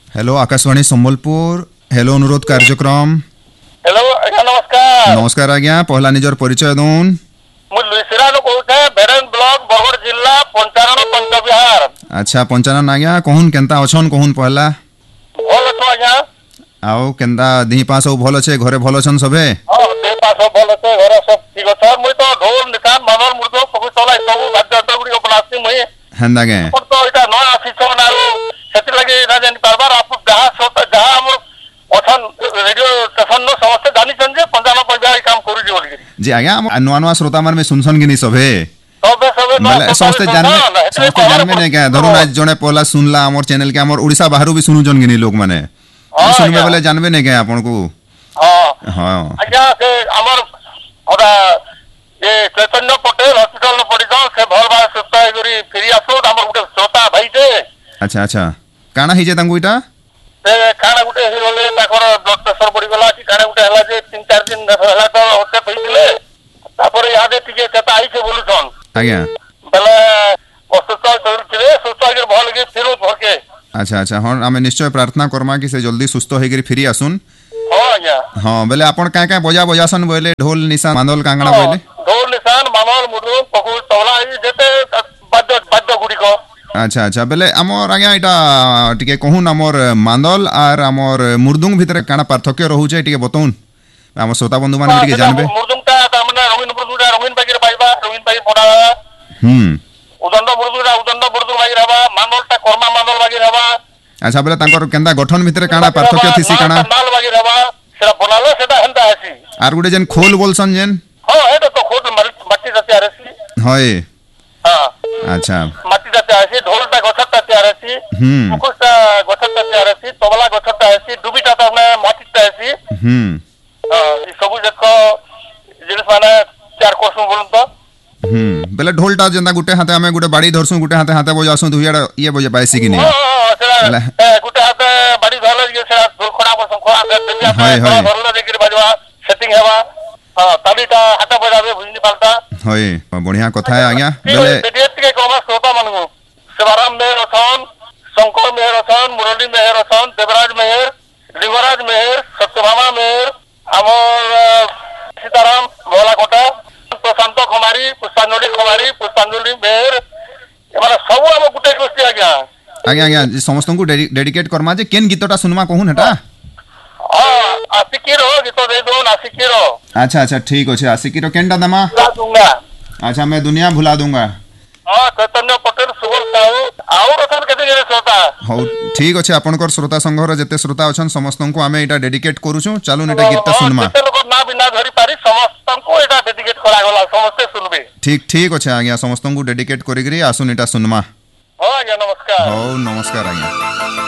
Hello Akashvani Sambalpur hello अनुरोध कार्यक्रम hello आज्ञा नमस्कार नमस्कार आज्ञा पहला निजर परिचय दून मु लुइसिरा नो कहूथे बेरन ब्लॉक बरगढ़ जिला पंचानन पंचविहार अच्छा पंचानन आज्ञा कहून केनता अछन कहून पहला भल तो आज्ञा आओ केनता दी पास सब भल छे घरे भल छन सबे हां दे पास भल छे घरे सब ठीक अछि मुई तो ढोल निशान मानल मुर्दो पकु चलाई सब वाद्ययंत्र गुडी को बनासी मुई हेंदा गे तो इटा न आफिसो नारो सेति लागि ना जानि बारबार आप जहां सोता जहां हम अथन रेडियो स्टेशन नो समस्त जानि छन जे पंचानन पंचविहार काम करू जे बोली जी आज्ञा नुआ नुआ श्रोता मन में सुनसन गिनी सबे सबे सबे मतलब समस्त जानबे ने क्या धरो आज जने पहला सुनला हमर चैनल के हमर ओडिसा बाहरु भी सुनु जन गिनी लोग माने सुनबे बोले जानबे ने क्या आपन को हां हां आज्ञा से हमर ओदा ये चैतन्य पटेल हॉस्पिटल न पड़ी जाओ से भल बा सुस्त गरी फिरी आसो हमर गुटे श्रोता भाई जे अच्छा अच्छा काना ही जे तंगु इटा से खाना गुटे ही होले ताकर ब्लड प्रेशर पड़ी गला कि खाना गुटे हला जे 3-4 दिन हला तो होते पइले तापर यादे टिके चता आई से बोलु छन आज्ञा बेले असुस्त करे सुस्त गरी भल के फिरो भरके अच्छा अच्छा हां हमें निश्चय प्रार्थना करमा कि से जल्दी सुस्त होई गरी फिरी आसुन हां आज्ञा हां बेले आपण काय काय बजासन बोले ढोल निशान मांदल कांगड़ा बोले ढोल निशान मानल मुडुन पकु तबला जेते बाद्य गुडी को अच्छा अच्छा बेले हमर आज्ञा इटा टिके कहून हमर मांदल आर हमर मुर्दुंग भीतर काना पार्थक्य रहू छे टिके बतौन हमर श्रोता बंधु माने टिके जानबे मुर्दुंगटा त माने रंगीन बागीर पाइबा रंगीन बागीर पडा उदंड मुर्दुंग बागीर हवा मांदलटा कर्मा मांदल बागीर हवा अच्छा बेले तांकर केंदा गठन भीतर काना पार्थक्य थिसी काना नाल बागीर हवा सेरा बनालो सेटा हंता आसी आर गुडे जेन खोल बोलसन जेन हां हेटा तो खोद माटी जाते आरसी होय हां अच्छा माटी जाते आसी ढोलटा गछटा तैयार आसी मुकुटा गछटा तैयार आसी तबला गछटा आसी दुबीटा त हमने माटीटा आसी हां ई सब देखो जिनिस माने चार कोसम बोलन तो बेले ढोलटा जेंदा गुटे हाथे हमें गुटे बाड़ी धरसु गुटे हाथे हाथे बजासु दुइयाडा ये बजे पाइसी कि नहीं हां गुटे हाथे बाड़ी धरले जे से ढोल खड़ा को संखो हाथे धरले देखि बजवा सेटिंग हेवा हां तालीटा हाथे बजावे भुजनी पालता होय बढ़िया कथा है आज्ञा बेले बेदियत के कोमा श्रोता मानगो शिवराम मेहर अछन शंकर मेहर अछन मुरली मेहर अछन देवराज मेहर लिंगराज मेहर सत्यभामा मेहर हमर सीताराम भोला कोटा प्रशांत कुमारी पुष्पांजलि मेहर एमाने सब हम गुटे गोष्ठी आज्ञा आज्ञा आज्ञा समस्त को डेडिकेट करमा जे केन गीतटा सुनमा कहून हटा हां आशिकीरो गीत दे दोन आशिकीरो अच्छा अच्छा ठीक अछि आशिकीरो केनटा दमा दूंगा अच्छा मैं दुनिया भुला दूंगा हां चैतन्य पटेल सुबल साहू और असन केते जे श्रोता हो ठीक अछि आपनकर श्रोता संघर जते श्रोता अछन समस्त को हमें एटा डेडिकेट करूछु चालू नेटा गीतटा सुनमा केते लोग ना बिना धरि पारी समस्त को एटा डेडिकेट करा गला समस्त सुनबे ठीक ठीक अछि आज्ञा समस्त को डेडिकेट करिगरी आसुन एटा सुनमा हां आज्ञा नमस्कार हो नमस्कार आज्ञा।